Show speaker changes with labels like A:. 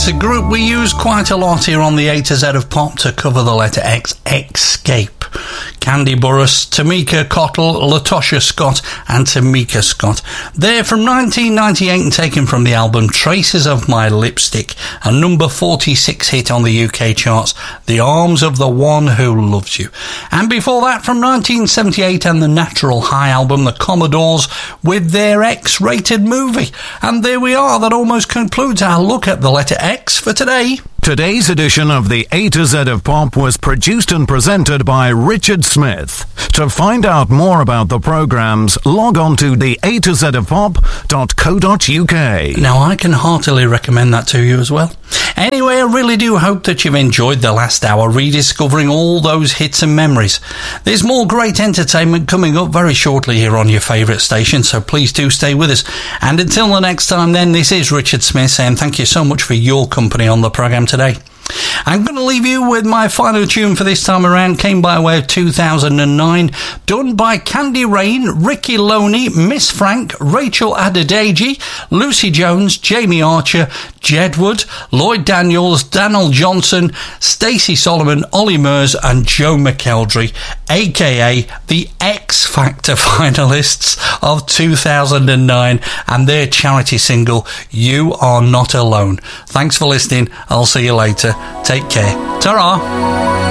A: It's a group we use quite a lot here on the A to Z of Pop to cover the letter X, Escape. Candy Burruss, Tamika Cottle, Latosha Scott and Tamika Scott. They're from 1998 and taken from the album Traces of My Lipstick, a number 46 hit on the UK charts, The Arms of the One Who Loves You. And before that, from 1978 and the Natural High album, The Commodores with their X-rated movie. And there we are, that almost concludes our look at the letter X for today.
B: Today's edition of the A to Z of Pop was produced and presented by Richard Smith. To find out more about the programs, log on to the A to Z of Pop.co.uk.
A: Now, I can heartily recommend that to you as well. Anyway, I really do hope that you've enjoyed the last hour rediscovering all those hits and memories. There's more great entertainment coming up very shortly here on your favourite station, so please do stay with us. And until the next time then, this is Richard Smith saying thank you so much for your company on the programme today. I'm going to leave you with my final tune for this time around. Came by way of 2009, done by Candy Rain, Ricky Loney, Miss Frank, Rachel Adedeji, Lucy Jones, Jamie Archer, Jedwood, Lloyd Daniels, Daniel Johnson, Stacey Solomon, Ollie Murs and Joe McElderry, aka the X Factor finalists of 2009 and their charity single You Are Not Alone. Thanks for listening. I'll see you later. Take care. Ta-ra!